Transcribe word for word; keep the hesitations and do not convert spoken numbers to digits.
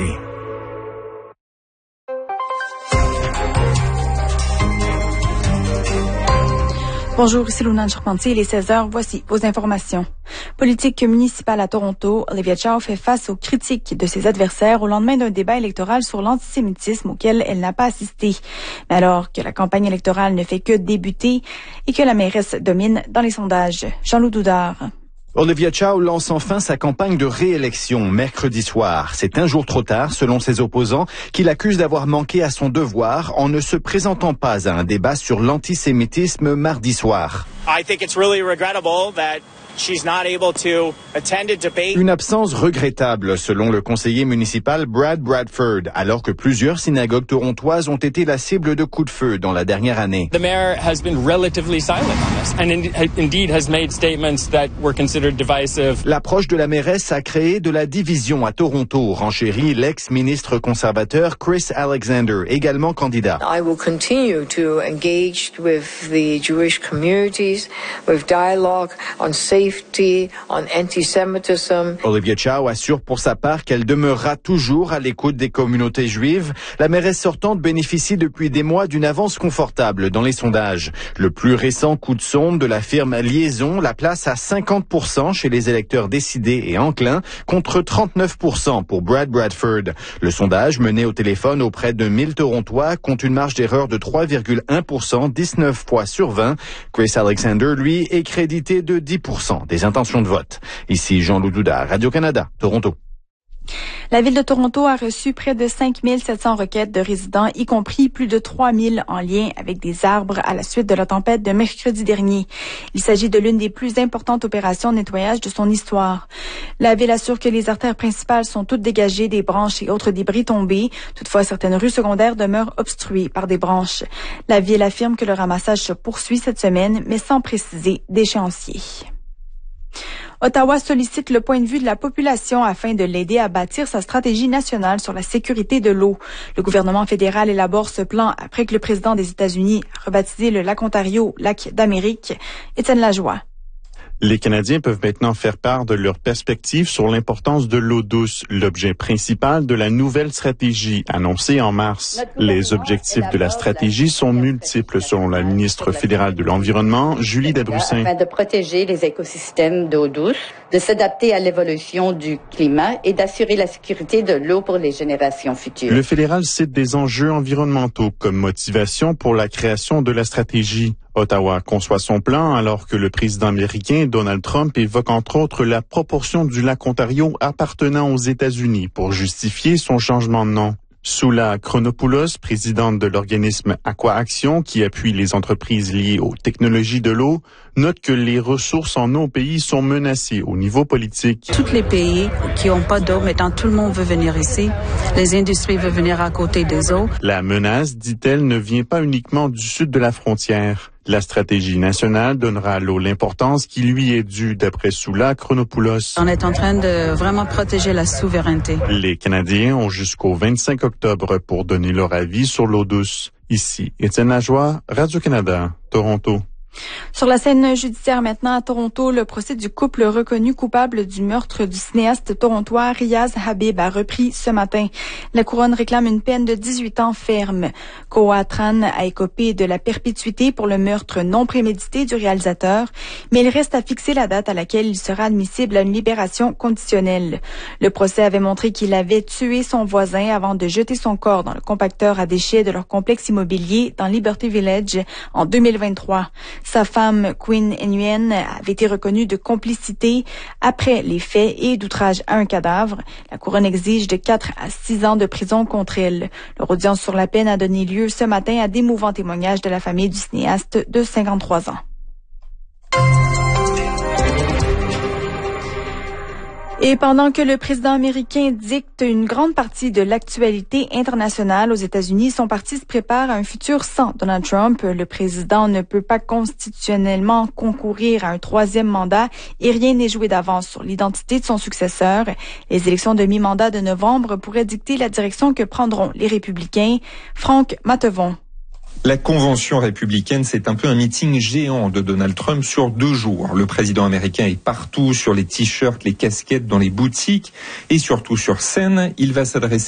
D. Bonjour, ici Luna Charpentier, il est seize heures, voici vos informations. Politique municipale à Toronto, Olivia Chow fait face aux critiques de ses adversaires au lendemain d'un débat électoral sur l'antisémitisme auquel elle n'a pas assisté. Mais alors que la campagne électorale ne fait que débuter et que la mairesse domine dans les sondages. Jean-Loup Doudard. Olivia Chow lance enfin sa campagne de réélection mercredi soir. C'est un jour trop tard, selon ses opposants, qui l'accusent d'avoir manqué à son devoir en ne se présentant pas à un débat sur l'antisémitisme mardi soir. I think it's really regrettable that she's not able to attend a debate. Une absence regrettable, selon le conseiller municipal Brad Bradford, alors que plusieurs synagogues torontoises ont été la cible de coups de feu dans la dernière année. The mayor has been relatively silent on this and in, indeed has made statements that were considered divisive. L'approche de la mairesse a créé de la division à Toronto, renchérit l'ex-ministre conservateur Chris Alexander, également candidat. I will continue to engage with the Jewish communities with dialogue on safety, on anti-Semitism. Olivia Chow assure pour sa part qu'elle demeurera toujours à l'écoute des communautés juives. La mairesse sortante bénéficie depuis des mois d'une avance confortable dans les sondages. Le plus récent coup de sonde de la firme Liaison la place à cinquante pour cent chez les électeurs décidés et enclins, contre trente-neuf pour cent pour Brad Bradford. Le sondage mené au téléphone auprès de mille Torontois compte une marge d'erreur de trois virgule un pour cent, dix-neuf fois sur vingt. Chris Alexander, lui, est crédité de dix pour cent des intentions de vote. Ici Jean-Loup Doudard, Radio-Canada, Toronto. La ville de Toronto a reçu près de cinq mille sept cents requêtes de résidents, y compris plus de trois mille en lien avec des arbres à la suite de la tempête de mercredi dernier. Il s'agit de l'une des plus importantes opérations de nettoyage de son histoire. La ville assure que les artères principales sont toutes dégagées des branches et autres débris tombés. Toutefois, certaines rues secondaires demeurent obstruées par des branches. La ville affirme que le ramassage se poursuit cette semaine, mais sans préciser d'échéancier. Ottawa sollicite le point de vue de la population afin de l'aider à bâtir sa stratégie nationale sur la sécurité de l'eau. Le gouvernement fédéral élabore ce plan après que le président des États-Unis a rebaptisé le lac Ontario lac d'Amérique. Étienne Lajoie. Les Canadiens peuvent maintenant faire part de leurs perspectives sur l'importance de l'eau douce, l'objet principal de la nouvelle stratégie annoncée en mars. Les objectifs de la stratégie sont multiples selon la ministre fédérale de l'Environnement, Julie Dabrussin. Afin de protéger les écosystèmes d'eau douce, de s'adapter à l'évolution du climat et d'assurer la sécurité de l'eau pour les générations futures. Le fédéral cite des enjeux environnementaux comme motivation pour la création de la stratégie. Ottawa conçoit son plan alors que le président américain Donald Trump évoque entre autres la proportion du lac Ontario appartenant aux États-Unis pour justifier son changement de nom. Soula Chronopoulos, présidente de l'organisme Aqua Action qui appuie les entreprises liées aux technologies de l'eau, note que les ressources en eau au pays sont menacées au niveau politique. Tous les pays qui n'ont pas d'eau, maintenant tout le monde veut venir ici. Les industries veulent venir à côté des eaux. La menace, dit-elle, ne vient pas uniquement du sud de la frontière. La stratégie nationale donnera à l'eau l'importance qui lui est due, d'après Soula Chronopoulos. On est en train de vraiment protéger la souveraineté. Les Canadiens ont jusqu'au vingt-cinq octobre pour donner leur avis sur l'eau douce. Ici, Étienne Lajoie, Radio-Canada, Toronto. Sur la scène judiciaire maintenant à Toronto, le procès du couple reconnu coupable du meurtre du cinéaste torontois Riaz Habib a repris ce matin. La couronne réclame une peine de dix-huit ans ferme. Koa Tran a écopé de la perpétuité pour le meurtre non prémédité du réalisateur, mais il reste à fixer la date à laquelle il sera admissible à une libération conditionnelle. Le procès avait montré qu'il avait tué son voisin avant de jeter son corps dans le compacteur à déchets de leur complexe immobilier dans Liberty Village en deux mille vingt-trois. Sa femme, Queen Nguyen, avait été reconnue de complicité après les faits et d'outrage à un cadavre. La couronne exige de quatre à six ans de prison contre elle. Leur audience sur la peine a donné lieu ce matin à d'émouvants témoignages de la famille du cinéaste de cinquante-trois ans. Et pendant que le président américain dicte une grande partie de l'actualité internationale aux États-Unis, son parti se prépare à un futur sans Donald Trump. Le président ne peut pas constitutionnellement concourir à un troisième mandat et rien n'est joué d'avance sur l'identité de son successeur. Les élections de mi-mandat de novembre pourraient dicter la direction que prendront les républicains. Franck Matevon. La convention républicaine, c'est un peu un meeting géant de Donald Trump sur deux jours. Le président américain est partout, sur les t-shirts, les casquettes, dans les boutiques et surtout sur scène. Il va s'adresser